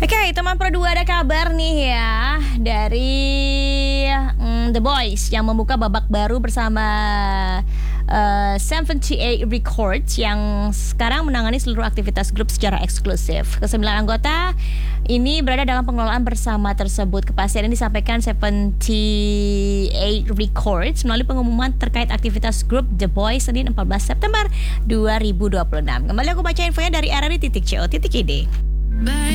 Oke, teman Pro 2 ada kabar nih ya dari The Boys yang membuka babak baru bersama 78 Records yang sekarang menangani seluruh aktivitas grup secara eksklusif. Kesembilan anggota ini berada dalam pengelolaan bersama tersebut. Kepastian ini disampaikan 78 Records melalui pengumuman terkait aktivitas grup The Boys Senin 14 September 2026. Kembali aku baca infonya dari rri.co.id.